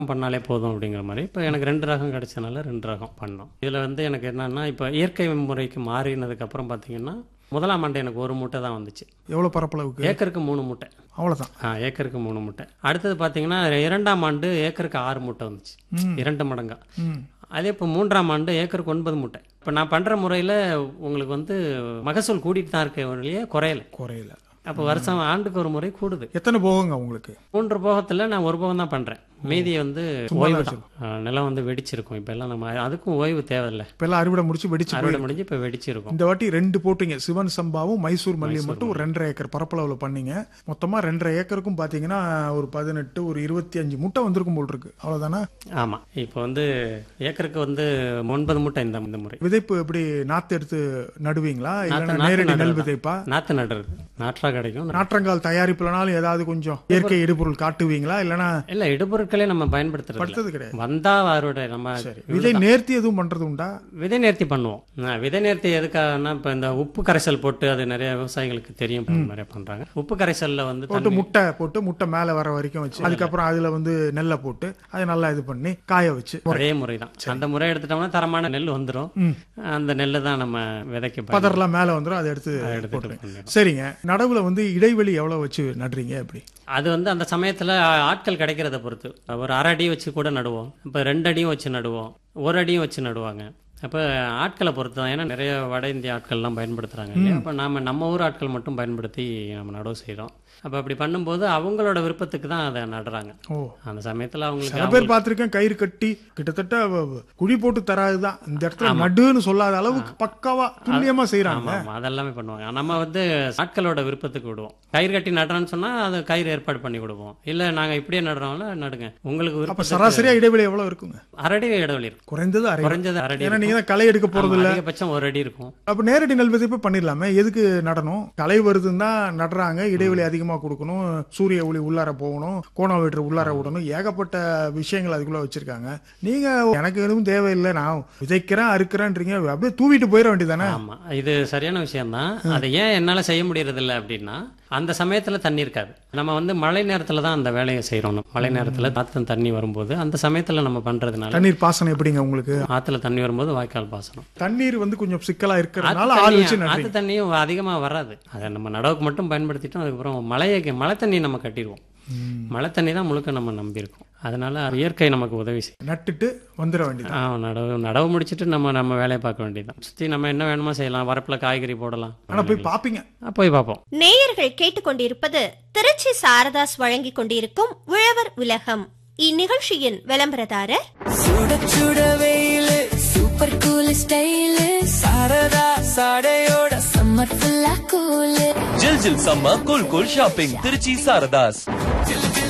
பண்ணாலே போதும் அப்படிங்கிற மாதிரி. இப்போ எனக்கு 2 ரகம் கிடைச்சனால 2 ரகம் பண்ணோம். இதில் வந்து எனக்கு என்னன்னா, இப்போ இயற்கை முறைக்கு மாறினதுக்கப்புறம் பார்த்தீங்கன்னா, முதலாம் ஆண்டு எனக்கு 1 மூட்டை தான் வந்துச்சு. எவ்வளோ பரப்பளவுக்கு? ஏக்கருக்கு 3 மூட்டை. அவ்வளோதான். ஏக்கருக்கு 3 மூட்டை. அடுத்தது பார்த்தீங்கன்னா 2ஆம் ஆண்டு ஏக்கருக்கு 6 மூட்டை வந்துச்சு. 2 மடங்கா. அதே இப்போ 3ஆம் ஆண்டு ஏக்கருக்கு 9 மூட்டை. இப்போ நான் பண்ணுற முறையில் உங்களுக்கு வந்து மகசூல் கூட்டிகிட்டு தான் இருக்க ஒழிய குறையல. அப்போ வருஷம் ஆண்டுக்கு ஒரு முறை கூடுது. எத்தனை போகங்க உங்களுக்கு? 3 போகத்தில் நான் 1 போகம் தான் பண்ணுறேன். மீதியை வந்து ஓய்வு தான். நிலம் வந்து வெடிச்சிருக்கும். இப்போ எல்லாம் நம்ம அதுக்கும் ஓய்வு தேவையில்லை. இப்போ எல்லாம் அறுவடை முடிஞ்சு இப்போ வெடிச்சிருக்கும். இந்த வாட்டி 2 போட்டீங்க. சிவன் சம்பாவும் மைசூர் மல்லியும் மட்டும் ஒரு 2.5 ஏக்கர் பரப்பளவில் பண்ணீங்க. மொத்தமாக 2.5 ஏக்கருக்கும் பார்த்தீங்கன்னா ஒரு 18 ஒரு 25 மூட்டை வந்திருக்கும் போல் இருக்கு. அவ்வளோதானா? ஆமாம். இப்போ வந்து ஏக்கருக்கு வந்து 9 மூட்டை இந்த முறை. விதைப்பு எப்படி நாற்று எடுத்து நடுவீங்களா இல்லை நேரடி நெல் விதைப்பா? நாற்று நடுறது நாற்றா கிடைக்கும். நாற்றங்கால் தயாரிப்புலனாலும் ஏதாவது கொஞ்சம் இயற்கை இடுபொருள் காட்டுவீங்களா இல்லைன்னா? இல்லை, இடுபொருட்களே நம்ம பயன்படுத்துறது கிடையாது. வந்தா அவருடைய நம்ம விதை நேர்த்தி எதுவும் பண்றது உண்டா? விதை நேர்த்தி பண்ணுவோம். விதை நேர்த்தி எதுக்காகனா, இப்போ இந்த உப்பு கரைசல் போட்டு அது நிறைய விவசாயிகளுக்கு தெரியும், நிறைய பண்றாங்க. உப்பு கரைசல்ல வந்து முட்டை மேல வர வரைக்கும் வச்சு அதுக்கப்புறம் அதுல வந்து நெல்லை போட்டு அதை நல்லா இது பண்ணி காய வச்சு ஒரே முறை தான். அந்த முறை எடுத்துட்டோம்னா தரமான நெல் வந்துடும். அந்த நெல்லை தான் நம்ம விதைக்க பதறலாம் மேல வந்துடும். அதை எடுத்து சரிங்க. நடவுல வந்து இடைவெளி எவ்வளவு வச்சு நடுறீங்க? எப்படி? அது வந்து அந்த சமயத்துல ஆட்கள் கிடைக்கிறத பொறுத்து ஒரு 1/2 அடி வச்சு கூட நடுவோம். இப்போ 2 அடியும் வச்சு நடுவோம், 1 அடியும் வச்சு நடுவாங்க. அப்போ ஆட்களை பொறுத்து தான். ஏன்னா நிறைய வட இந்திய ஆட்கள்லாம் பயன்படுத்துகிறாங்க இல்லையா. அப்போ நம்ம ஊர் ஆட்கள் மட்டும் பயன்படுத்தி நம்ம நடவு செய்கிறோம். அப்போ அப்படி பண்ணும்போது அவங்களோட விருப்பத்துக்கு தான் அதை நடுறாங்க. அந்த சமயத்தில் அவங்களுக்கு சில பேர் பார்த்துருக்கேன், கயிறு கட்டி கிட்டத்தட்ட குழி போட்டு தராதுதான், இந்த இடத்துல நடுன்னு சொல்லாத அளவுக்கு பக்காவா துல்லியமா செய்யறாங்க. அதெல்லாமே பண்ணுவாங்க. நம்ம வந்து ஆட்களோட விருப்பத்துக்கு விடுவோம். கயிறு கட்டி நடுறோன்னு சொன்னா அது கயிறு ஏற்பாடு பண்ணி கொடுப்போம். இல்ல நாங்க இப்படியே நடுறோம்ல நடுங்க, உங்களுக்கு சராசரியா இடைவெளி எவ்வளவு இருக்குங்க? 1/2 அடி இடைவெளி இருக்கும். குறைஞ்சது 1/2 அடி. ஏன்னா நீங்க களை எடுக்க போறது இல்ல. அதிகபட்சம் 1 அடி இருக்கும். அப்ப நேரடி நெல் விதைப்பு பண்ணிடலாமே. எதுக்கு நடணும்? களை வருதுன்னு தான் நடுறாங்க. இடைவெளி அதிகமா கொடுக்கணும், சூரிய ஒளி உள்ளார போகணும், கோணவெற்று உள்ளார விடணும், ஏகப்பட்ட விஷயங்கள் அதுக்குள்ள வச்சிருக்காங்க. நீங்க எனக்கு எதுவும் தேவையில்லை, நான் விதைக்கிறேன் அறுக்கிறேன்றீங்க, அப்படியே தூவிட்டு போயிட வேண்டியதானே? ஆமா, இது சரியான விஷயம் தான். அதை ஏன் என்னால செய்ய முடியறது இல்லை அப்படின்னா, அந்த சமயத்துல தண்ணி இருக்காது. நம்ம வந்து மழை நேரத்துல தான் அந்த வேலையை செய்யறோம். மழை நேரத்துல ஆத்துல தண்ணி வரும்போது அந்த சமயத்துல நம்ம பண்றதுனால. தண்ணீர் பாசனம் எப்படிங்க உங்களுக்கு? ஆத்துல தண்ணி வரும்போது வாய்க்கால் பாசனம். தண்ணீர் வந்து கொஞ்சம் சிக்கலா இருக்கிறதுனால ஆள் வச்சு ஆத்து தண்ணியும் அதிகமா வராது. அதை நம்ம நடவுக்கு மட்டும் பயன்படுத்திட்டோம். அதுக்கப்புறம் மழை தண்ணி நம்ம கட்டிடுவோம். மழை தண்ணி தான் முழுக்க நம்ம நம்பி இருக்கோம். அதனால இயற்கை நமக்கு உதவி செய்யும். நட்டுட்டு வந்துட வேண்டியது. நடவு முடிச்சுட்டு நம்ம வேலையை பார்க்க வேண்டியதுதான். சுத்தி நம்ம என்ன வேணுமோ செய்யலாம். வரப்புல காய்கறி போடலாம். ஆனா போய் பாப்பீங்க? போய் பார்ப்போம். நேயர்கள் கேட்டுக்கொண்டிருப்பது திருச்சி சாரதாஸ் வழங்கிக் கொண்டிருக்கும் உழவர் உலகம். இந்நிகழ்ச்சியின் விளம்பரதாரர் சுட சுட வெயிலு, super cool style, Saradha சாடையோட summer ஃபுல்லா கூலு. ஜில் ஜில் summer cool cool shopping Trichy Saradhas.